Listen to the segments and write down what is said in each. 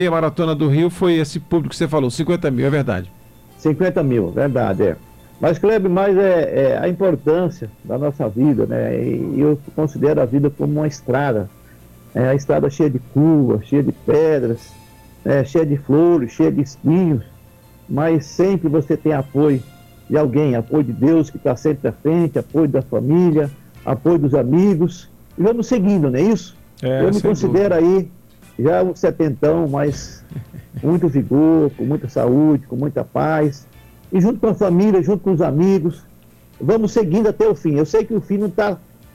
a Maratona do Rio foi esse público que você falou, 50 mil, é verdade. 50 mil, verdade, é. Mas, Kleber, mais é a importância da nossa vida, né? E eu considero a vida como uma estrada. A estrada cheia de curvas, cheia de pedras, cheia de flores, cheia de espinhos, mas sempre você tem apoio de alguém, apoio de Deus que está sempre à frente, apoio da família, apoio dos amigos, e vamos seguindo, não é isso? Eu me considero aí já um setentão, mas com muito vigor, com muita saúde, com muita paz, e junto com a família, junto com os amigos, vamos seguindo até o fim. Eu sei que o fim não está,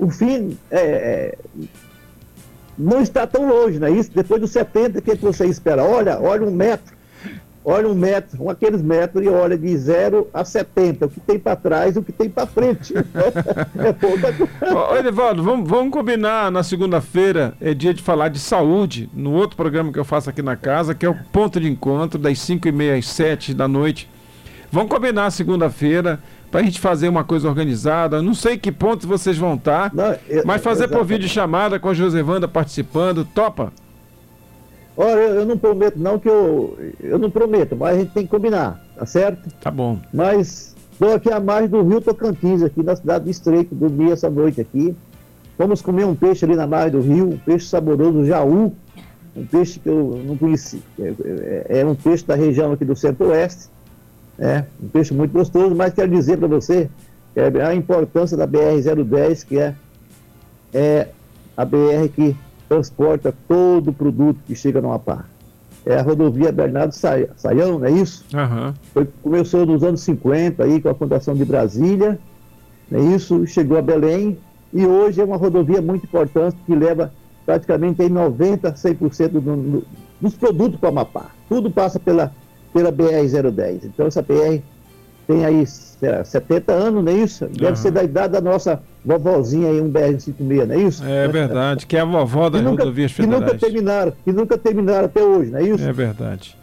não está tão longe, não é isso? Depois dos 70, o que você espera? Olha um metro, aqueles metros, e olha de 0 a 70, o que tem para trás, o que tem para frente. É pouca coisa. Ô, Edivaldo, vamos combinar na segunda-feira, é dia de falar de saúde, no outro programa que eu faço aqui na casa, que é o Ponto de Encontro, das 5h30 às 7 da noite. Vamos combinar segunda-feira, para a gente fazer uma coisa organizada. Não sei que pontos vocês vão estar, mas fazer por vídeo chamada com a Josevanda participando, topa? Olha, eu não prometo não, que eu não prometo, mas a gente tem que combinar, tá certo? Tá bom. Mas estou aqui à margem do Rio Tocantins, aqui na cidade do Estreito, dormi essa noite aqui. Vamos comer um peixe ali na margem do rio, um peixe saboroso, jaú, um peixe que eu não conheci. É um peixe da região aqui do Centro-Oeste, um peixe muito gostoso, mas quero dizer para você a importância da BR-010, que é a BR que transporta todo o produto que chega no Amapá. É a rodovia Bernardo Sayão, não é isso? Uhum. Começou nos anos 50 aí com a fundação de Brasília, não é isso? Chegou a Belém e hoje é uma rodovia muito importante que leva praticamente aí 90% a 100% dos produtos para o Amapá. Tudo passa pela BR-010. Então essa BR tem aí 70 anos, não é isso? Deve ser da idade da nossa vovozinha aí, um BR-156, não é isso? É verdade, que é a vovó das rodovias federais. Que nunca terminaram até hoje, não é isso? É verdade.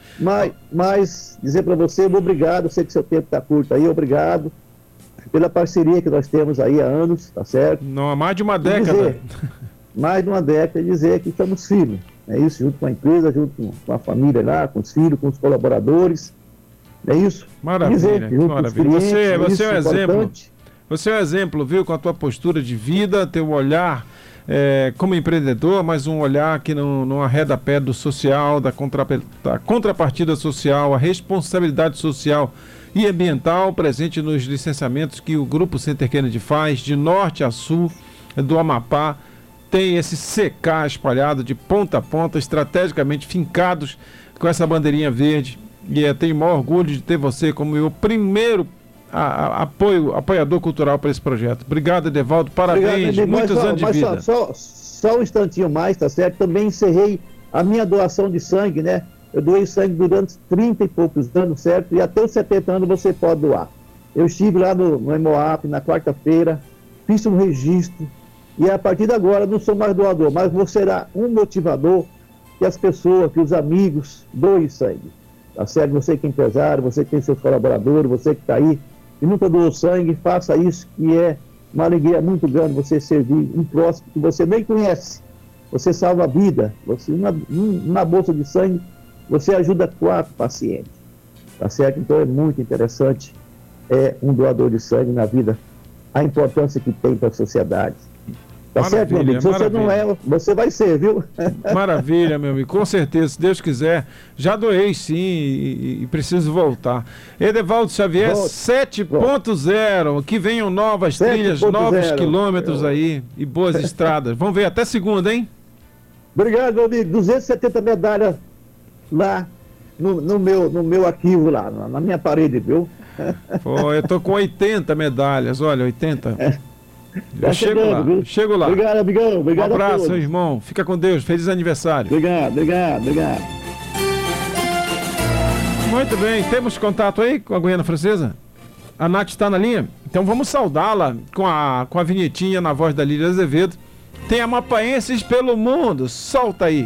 Mas dizer para você, obrigado, sei que seu tempo está curto aí, obrigado pela parceria que nós temos aí há anos, tá certo? Não, há mais de uma década. Mais de uma década, dizer que estamos firmes, é isso, junto com a empresa, junto com a família lá, com os filhos, com os colaboradores, é isso? Maravilha, maravilha. Você é um exemplo. Você é um exemplo, viu, com a tua postura de vida, teu olhar como empreendedor, mas um olhar que não arreda pé do social, da contrapartida social, a responsabilidade social e ambiental presente nos licenciamentos que o Grupo Center Kennedy faz, de norte a sul do Amapá. Tem esse CK espalhado de ponta a ponta, estrategicamente fincados com essa bandeirinha verde. E tenho o maior orgulho de ter você como meu primeiro apoiador cultural para esse projeto. Obrigado, Edivaldo. Parabéns. Obrigado, muitos anos de vida. Só um instantinho mais, tá certo? Também encerrei a minha doação de sangue, né? Eu doei sangue durante 30 e poucos anos, certo? E até os 70 anos você pode doar. Eu estive lá no Hemoap na quarta-feira, fiz um registro. E a partir de agora não sou mais doador, mas vou ser um motivador que as pessoas, que os amigos doem sangue. Tá certo? Você que é empresário, você que tem seus colaboradores, você que está aí e nunca doou sangue, faça isso, que é uma alegria muito grande você servir um próximo que você nem conhece. Você salva a vida. Você, uma bolsa de sangue, você ajuda 4 pacientes. Tá certo? Então é muito interessante um doador de sangue na vida, a importância que tem para a sociedade. Tá certo, meu amigo? Se você não é, você vai ser, viu? Maravilha, meu amigo. Com certeza, se Deus quiser. Já doei, sim, e preciso voltar. Edivaldo Xavier, 7.0. Que venham novas trilhas, novos quilômetros aí e boas estradas. Vamos ver até segunda, hein? Obrigado, meu amigo. 270 medalhas lá no meu arquivo, lá, na minha parede, viu? Pô, eu tô com 80 medalhas, olha, 80. Eu chego lá. Obrigado, amigão. Obrigado. Um abraço, meu irmão. Fica com Deus. Feliz aniversário. Obrigado. Muito bem. Temos contato aí com a Guiana Francesa? A Nath está na linha? Então vamos saudá-la com a vinhetinha na voz da Lília Azevedo. Tem Amapaenses pelo mundo. Solta aí.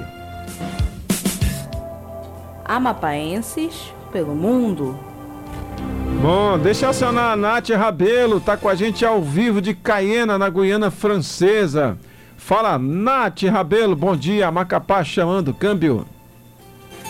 Amapaenses pelo mundo. Bom, deixa eu acionar a Nath Rabelo, tá com a gente ao vivo de Caiena, na Guiana Francesa. Fala, Nath Rabelo, bom dia, Macapá chamando, câmbio.